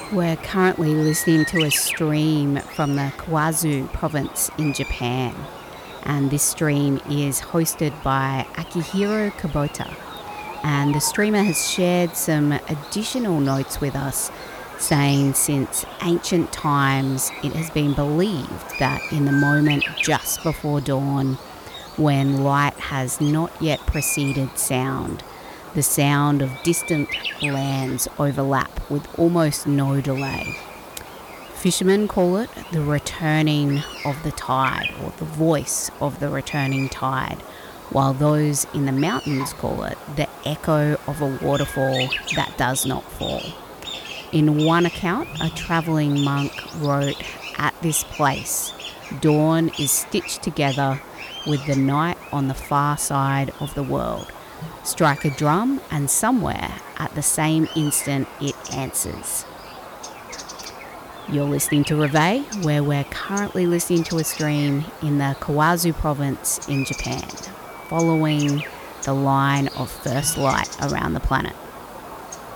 We're currently listening to a stream from the Kawazu province in Japan, and this stream is hosted by Akihiro Kubota, and the streamer has shared some additional notes with us, saying since ancient times it has been believed that in the moment just before dawn, when light has not yet preceded sound, the sound of distant lands overlap with almost no delay. Fishermen call it the returning of the tide, or the voice of the returning tide, while those in the mountains call it the echo of a waterfall that does not fall. In one account, a travelling monk wrote, "At this place, dawn is stitched together with the night on the far side of the world. Strike a drum, and somewhere at the same instant it answers." You're listening to Reveille, where we're currently listening to a stream in the Kawazu province in Japan, following the line of first light around the planet.